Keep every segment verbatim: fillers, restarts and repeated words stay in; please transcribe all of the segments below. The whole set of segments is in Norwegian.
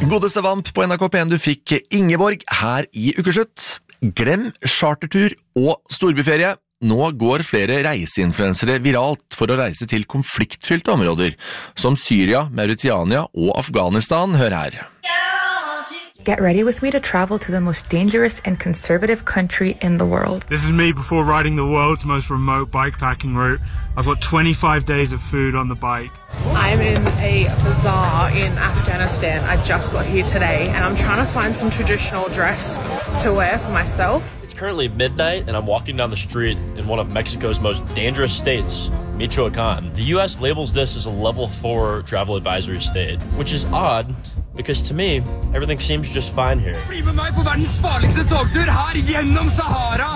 Godeste Vamp på N R K P en, du fikk Ingeborg her i Ukeslutt. Glem chartertur og storbyferie. Nå går flere reiseinfluensere viralt for å reise til konfliktfylte områder, som Syria, Mauritania og Afghanistan. Hør her. Get ready with me to travel to the most dangerous and conservative country in the world. This is me before riding the world's most remote bikepacking route. I've got twenty-five days of food on the bike. I'm in a bazaar in Afghanistan. I just got here today and I'm trying to find some traditional dress to wear for myself. It's currently midnight and I'm walking down the street in one of Mexico's most dangerous states, Michoacan. The U S labels this as a level four travel advisory state, which is odd because to me, everything seems just fine here. Bli med meg på verdens farligste togtur her gjennom Sahara!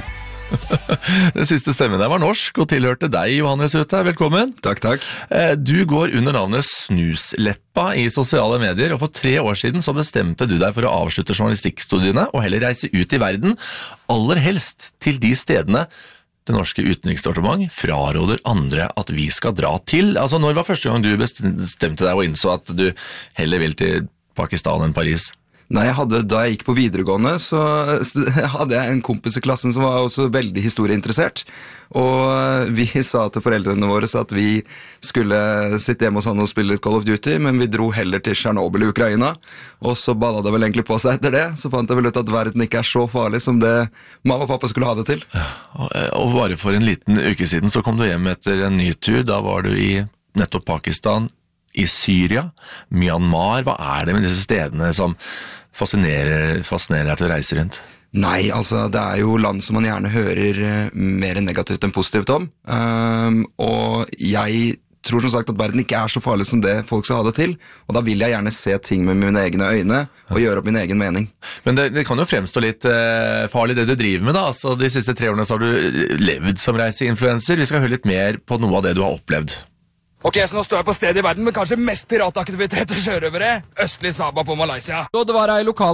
Den siste stemmen der var norsk og tilhørte deg, Johannes Ute. Velkommen. Takk, takk. Du går under navnet Snusleppa i sosiale medier, og for tre år siden så bestemte du deg for å avslutte journalistikkstudiene og heller reise ut i verden, aller helst til de stedene det norske utenriksdepartement fraråder andre at vi skal dra til. Altså, når var første gang du bestemte deg og innså at du heller vil til Pakistan enn Paris? Nei, jeg hadde, da jeg gikk på videregående, så hadde jeg en kompis i klassen som var også veldig historieinteressert. Og vi sa til foreldrene våre at vi skulle sitte hjemme hos han og spille litt Call of Duty, men vi dro heller til Chernobyl i Ukraina. Og så balla det vel egentlig på seg etter det. Så fant jeg vel ut at verden ikke er så farlig som det mamma og pappa skulle ha det til. Og bare for en liten uke siden så kom du hjem etter en ny tur. Da var du i nettopp Pakistan, i Syria, Myanmar. Hva er det med disse stedene som fascinerer, fascinerer deg til å reise rundt? Nei, altså det er jo land som man gjerne hører mer negativt enn positivt om. Um, og jeg tror som sagt at verden ikke er så farlig som det folk skal ha det til, og da vil jeg gjerne se ting med mine egne øyne og gjøre opp min egen mening. Men det, det kan jo fremstå litt eh, farlig det du driver med da, altså de siste tre årene så har du levd som reiseinfluencer. Vi skal høre litt mer på noe av det du har opplevd. Ok, så nå står jeg på stedet i verden med kanskje mest pirataktivitet og sjørøvere. Østlig Sabah på Malaysia. Og det var ei lokal